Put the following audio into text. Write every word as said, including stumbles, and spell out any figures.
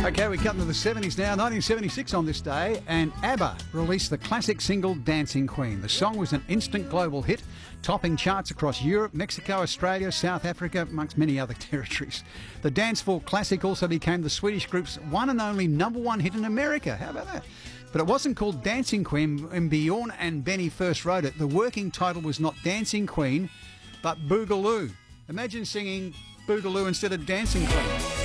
Okay, we cut into the seventies now. nineteen seventy-six on this day, and ABBA released the classic single Dancing Queen. The song was an instant global hit, topping charts across Europe, Mexico, Australia, South Africa, amongst many other territories. The danceful classic also became the Swedish group's one and only number one hit in America. How about that? But it wasn't called Dancing Queen when Bjorn and Benny first wrote it. The working title was not Dancing Queen, but Boogaloo. Imagine singing Boogaloo instead of Dancing Queen.